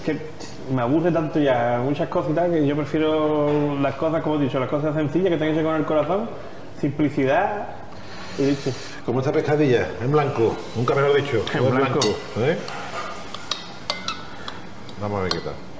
que me aburre tanto ya muchas cosas y tal, que yo prefiero las cosas, como he dicho, las cosas sencillas que tengan que ser con el corazón, simplicidad y listo. Como esta pescadilla, en blanco, nunca mejor dicho, En blanco. ¿eh? Vamos a ver qué tal.